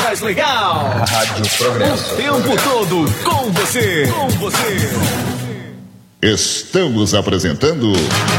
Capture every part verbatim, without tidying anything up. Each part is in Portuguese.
Mais legal. Rádio Progresso. O tempo todo com você. Com você. Estamos apresentando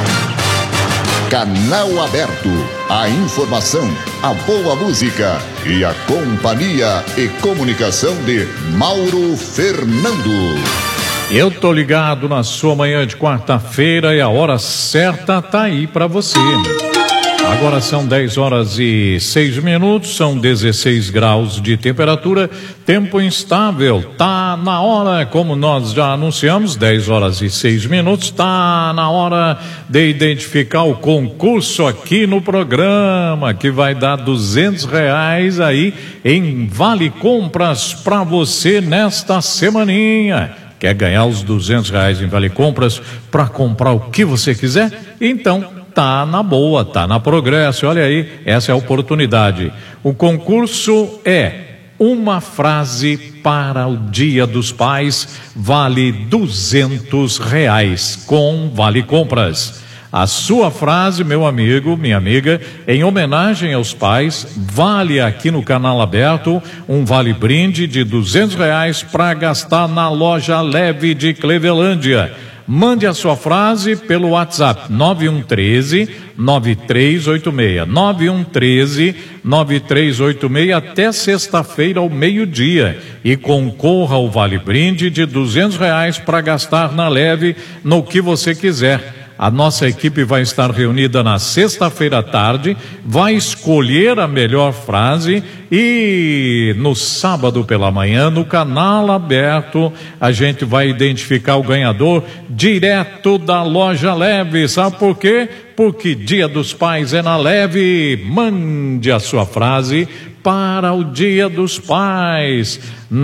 Canal Aberto. A informação, a boa música e a companhia e comunicação de Mauro Fernando. Eu tô ligado na sua manhã de quarta-feira e a hora certa tá aí pra você. Agora são dez horas e seis minutos, são dezesseis graus de temperatura, tempo instável. Tá na hora, como nós já anunciamos, dez horas e seis minutos, tá na hora de identificar o concurso aqui no programa, que vai dar duzentos reais aí em Vale Compras pra você nesta semaninha. Quer ganhar os duzentos reais em Vale Compras para comprar o que você quiser? Então, tá na boa, tá na Progresso. Olha aí, essa é a oportunidade. O concurso é uma frase para o Dia dos Pais, vale duzentos reais com Vale Compras. A sua frase, meu amigo, minha amiga, em homenagem aos pais, vale aqui no Canal Aberto um vale brinde de duzentos reais para gastar na loja Leve de Clevelândia. Mande a sua frase pelo WhatsApp nove um um três, nove três oito seis, nove um um três, nove três oito seis até sexta-feira ao meio-dia e concorra ao vale brinde de duzentos reais para gastar na Leve no que você quiser. A nossa equipe vai estar reunida na sexta-feira à tarde, vai escolher a melhor frase e no sábado pela manhã, no Canal Aberto, a gente vai identificar o ganhador direto da loja Leve. Sabe por quê? Porque Dia dos Pais é na Leve. Mande a sua frase para o Dia dos Pais.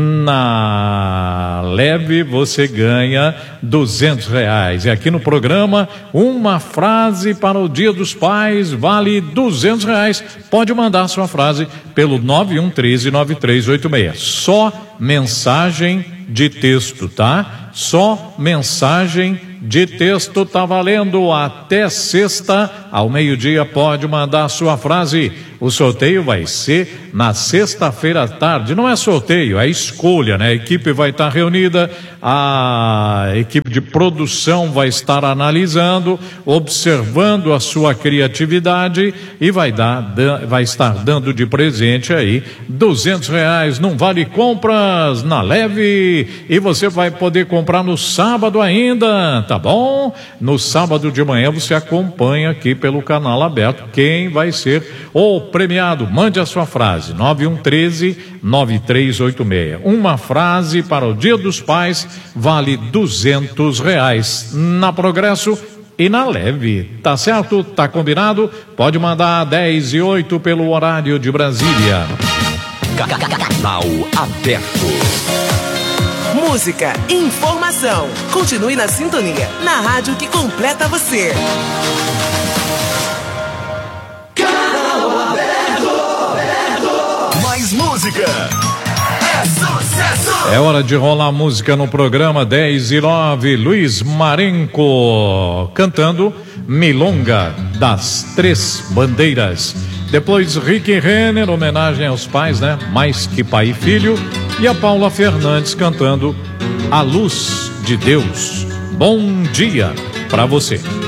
Na Leve você ganha duzentos reais. E aqui no programa, uma frase para o Dia dos Pais vale duzentos reais. Pode mandar a sua frase pelo nove um um três, nove três oito seis. Só mensagem de texto, tá? Só mensagem de texto tá valendo até sexta ao meio-dia. Pode mandar a sua frase. O sorteio vai ser na sexta-feira à tarde. Não é sorteio, é escolha, né? A equipe vai estar reunida, a equipe de produção vai estar analisando, observando a sua criatividade e vai dar, vai estar dando de presente aí duzentos reais num Vale Compras na Leve, e você vai poder comprar no sábado ainda, tá bom? No sábado de manhã você acompanha aqui pelo Canal Aberto quem vai ser o premiado. Mande a sua frase nove um um três, nove três oito seis. Uma frase para o Dia dos Pais vale duzentos reais na Progresso e na Leve. Tá certo? Tá combinado? Pode mandar dez e oito pelo horário de Brasília. Canal Aberto. Música, informação. Continue na sintonia, na rádio que completa você. Canal Aberto, aberto. Mais música. É sucesso. É hora de rolar música no programa. Dez e nove. Luiz Marenco cantando Milonga das Três Bandeiras. Depois Rick Renner, homenagem aos pais, né? Mais que pai e filho. E a Paula Fernandes cantando A Luz de Deus. Bom dia pra você.